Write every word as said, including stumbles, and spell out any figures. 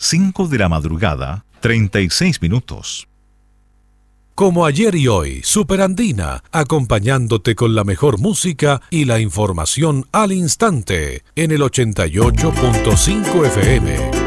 cinco de la madrugada, treinta y seis minutos. Como ayer y hoy, Superandina, acompañándote con la mejor música y la información al instante en el ochenta y ocho punto cinco F M.